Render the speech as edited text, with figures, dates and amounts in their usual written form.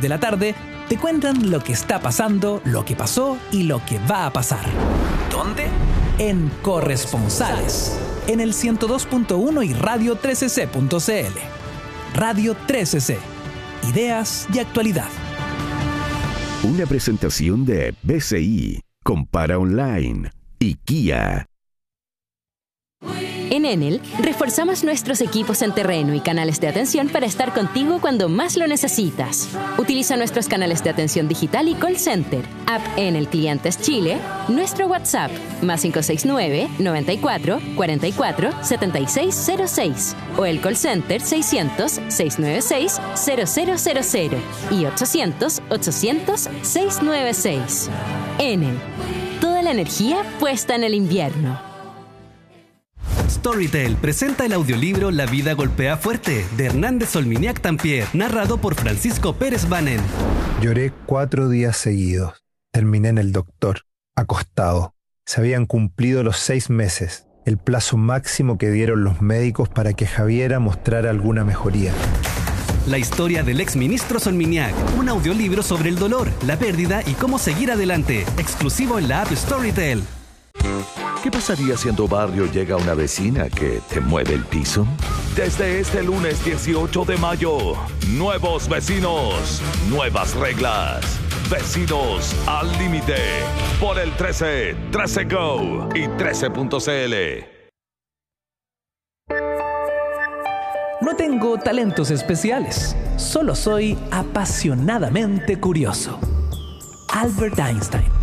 de la tarde, te cuentan lo que está pasando, lo que pasó y lo que va a pasar. ¿Dónde? En Corresponsales, en el 102.1 y radio 13c.cl. Radio 13c. Ideas y actualidad. Una presentación de BCI, Compara Online y Kia. En Enel, reforzamos nuestros equipos en terreno y canales de atención para estar contigo cuando más lo necesitas. Utiliza nuestros canales de atención digital y call center, app Enel Clientes Chile, nuestro WhatsApp, +569 94 44 7606 o el call center 600 696 0000 y 800 800 696. Enel, toda la energía puesta en el invierno. Storytel presenta el audiolibro La vida golpea fuerte, de Hernández Solminiac Tampier, narrado por Francisco Pérez Banen. Lloré 4 días seguidos. Terminé en el doctor, acostado. Se habían cumplido los 6 meses, el plazo máximo que dieron los médicos para que Javiera mostrara alguna mejoría. La historia del exministro Solminiac, un audiolibro sobre el dolor, la pérdida y cómo seguir adelante, exclusivo en la app Storytel. ¿Qué pasaría si en tu barrio llega una vecina que te mueve el piso? Desde este lunes 18 de mayo, nuevos vecinos, nuevas reglas. Vecinos al límite. Por el 13, 13 Go y 13.cl. No tengo talentos especiales, solo soy apasionadamente curioso. Albert Einstein.